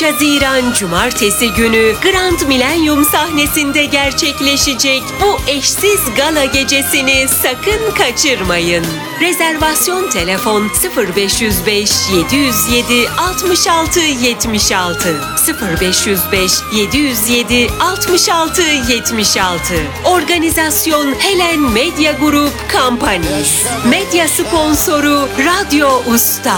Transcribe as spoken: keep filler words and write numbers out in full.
Haziran Cumartesi günü Grand Millennium sahnesinde gerçekleşecek bu eşsiz gala gecesini sakın kaçırmayın. Rezervasyon telefon sıfır beş yüz beş yedi yüz yedi altmış altı yetmiş altı sıfır beş yüz beş yedi yüz yedi altmış altı yetmiş altı. Organizasyon Helen Medya Grup Company. Medya sponsoru Radyo Usta.